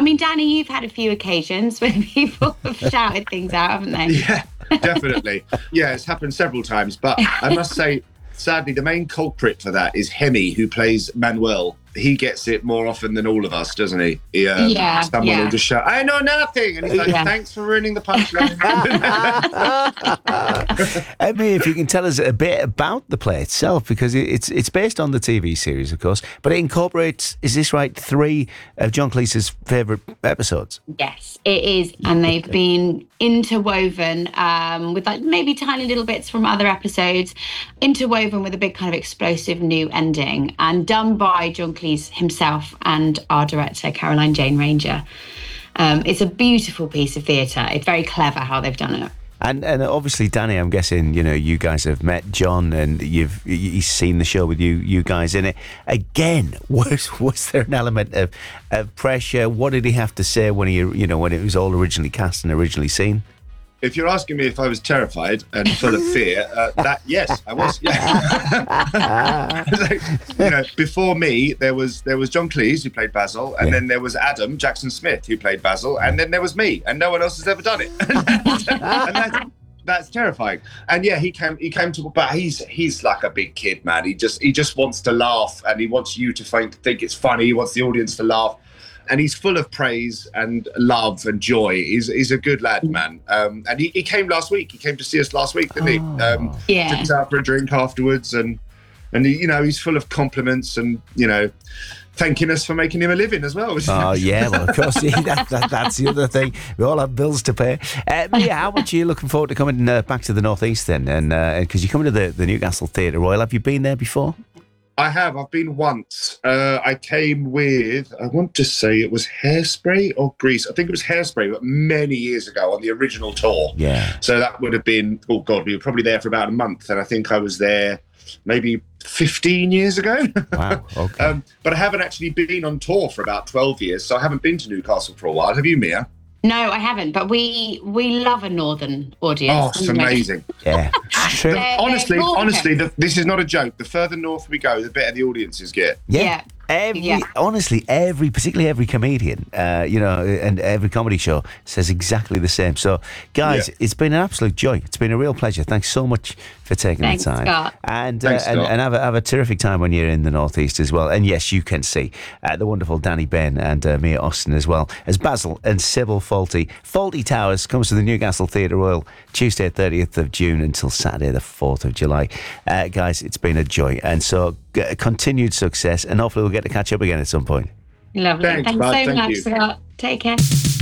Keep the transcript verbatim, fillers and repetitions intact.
mean, Danny, you've had a few occasions when people have shouted things out, haven't they? Yeah, definitely. Yeah, it's happened several times. But I must say, sadly, the main culprit for that is Hemi, who plays Manuel. He gets it more often than all of us, doesn't he? he um, yeah. Someone yeah. will just shout, I know nothing. And he's like, yeah. thanks for ruining the punchline. Emmy, if you can tell us a bit about the play itself, because it's it's based on the T V series, of course, but it incorporates, is this right, three of John Cleese's favourite episodes? Yes, it is. And they've been interwoven um, with like maybe tiny little bits from other episodes, interwoven with a big kind of explosive new ending, and done by John Cleese himself and our director, Caroline Jane Ranger. Um, it's a beautiful piece of theatre. It's very clever how they've done it. And and obviously, Danny, I'm guessing, you know, you guys have met John and you've he's seen the show with you you guys in it. Again, was was there an element of, of pressure? What did he have to say when he, you know, when it was all originally cast and originally seen? If you're asking me if I was terrified and full of fear, uh, that yes, I was. Yeah. Like, you know, before me, there was there was John Cleese who played Basil, and yeah. then there was Adam Jackson Smith who played Basil, and then there was me, and no one else has ever done it. And that's, that's terrifying. And yeah, he came he came to, but he's he's like a big kid, man. He just he just wants to laugh, and he wants you to think think it's funny. He wants the audience to laugh. And he's full of praise and love and joy. He's he's a good lad, man. Um, and he, he came last week. He came to see us last week, didn't he? Um, yeah. Took us out for a drink afterwards, and and he, you know, he's full of compliments and, you know, thanking us for making him a living as well. Oh yeah, well of course that, that, that's the other thing. We all have bills to pay. Uh, Mia, how much are you looking forward to coming uh, back to the Northeast then? And because uh, you're coming to the, the Newcastle Theatre Royal, have you been there before? I have. I've been once. Uh, I came with, I want to say it was Hairspray or Grease. I think it was Hairspray, but many years ago on the original tour. Yeah. So that would have been, oh God, we were probably there for about a month. And I think I was there maybe fifteen years ago. Wow, okay. um, but I haven't actually been on tour for about twelve years. So I haven't been to Newcastle for a while. Have you, Mia? No, I haven't, but we we love a northern audience. Oh, it's amazing. Yeah, true. They're, honestly, they're honestly, the, this is not a joke. The further north we go, the better the audiences get. Yeah. yeah. Every, yeah. honestly, every, particularly every comedian, uh, you know, and every comedy show says exactly the same. So, guys, yeah. it's been an absolute joy. It's been a real pleasure. Thanks so much for taking Thanks, the time. Scott. And uh, Thanks, and, Scott. and have a have a terrific time when you're in the Northeast as well. And yes, you can see uh, the wonderful Danny Bain and uh, Mia Austin as well as Basil and Sybil Fawlty. Fawlty Towers comes to the Newcastle Theatre Royal Tuesday, thirtieth of June until Saturday, the fourth of July. Uh, guys, it's been a joy, and so g- continued success, and hopefully we'll get to catch up again at some point. Lovely. Thanks, Thanks bud. so Thank much, you. Scott. Take care.